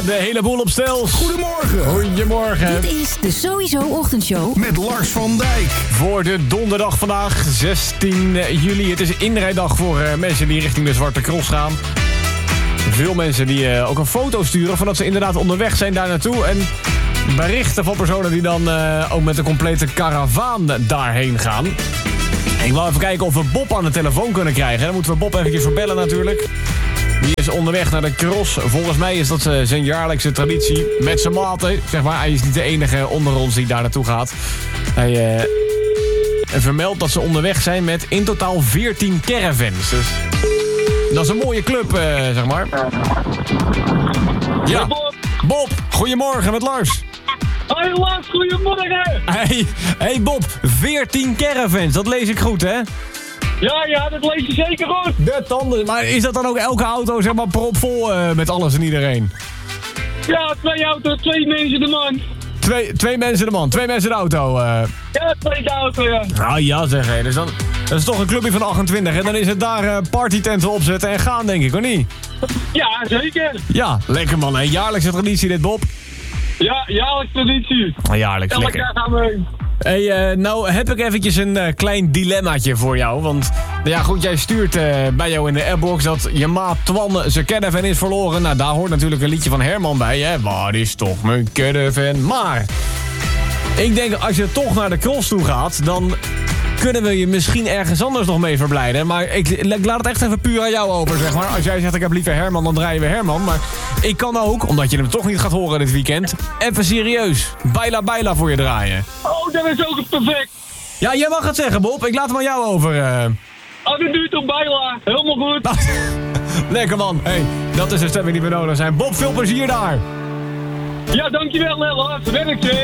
de hele boel op stels. Goedemorgen. Goedemorgen. Dit is de Sowieso Ochtendshow. Met Lars van Dijk. Voor de donderdag vandaag, 16 juli. Het is inrijdag voor mensen die richting de Zwarte Cross gaan. Veel mensen die ook een foto sturen van dat ze inderdaad onderweg zijn daar naartoe. En berichten van personen die dan ook met een complete karavaan daarheen gaan. Ik wil even kijken of we Bob aan de telefoon kunnen krijgen. Dan moeten we Bob eventjes verbellen natuurlijk. Die is onderweg naar de cross. Volgens mij is dat zijn jaarlijkse traditie met zijn maten. Zeg maar, hij is niet de enige onder ons die daar naartoe gaat. Hij vermeldt dat ze onderweg zijn met in totaal 14 caravans. Dus dat is een mooie club, zeg maar. Ja, Bob, goedemorgen met Lars. Hoi Lars, goedemorgen! Hey Bob, 14 caravans, dat lees ik goed, hè? Ja, dat lees je zeker goed. De tanden. Maar is dat dan ook elke auto, zeg maar, propvol met alles en iedereen? Ja, 2 auto's, 2 mensen de man. Twee mensen de man, 2 mensen de auto. Ja, 2 de auto, ja. Nou ja, zeg hé. Dus dan, dat is toch een clubje van 28. En dan is het daar partytenten opzetten en gaan, denk ik, of niet? Ja, zeker. Ja, lekker man. Hè? Jaarlijkse traditie dit, Bob. Ja, jaarlijks traditie. Jaarlijks, Elk lekker. jaar gaan we heen. Hey, nou heb ik eventjes een klein dilemmaatje voor jou. Want, nou ja goed, jij stuurt bij jou in de airbox dat je maat Twan zijn caravan is verloren. Nou, daar hoort natuurlijk een liedje van Herman bij, hè. Waar is toch mijn caravan? Maar, ik denk als je toch naar de cross toe gaat, dan kunnen we je misschien ergens anders nog mee verblijden. Maar ik laat het echt even puur aan jou over, zeg maar. Als jij zegt ik heb liever Herman, dan draaien we Herman. Maar ik kan ook, omdat je hem toch niet gaat horen dit weekend, even serieus Baila Baila voor je draaien. Oh, dat is ook perfect. Ja, jij mag het zeggen, Bob. Ik laat hem aan jou over. Oh, dat duurt op Baila. Helemaal goed. Lekker man. Hey, dat is de stemming die we nodig zijn. Bob, veel plezier daar. Ja, dankjewel, Lars. Werk je.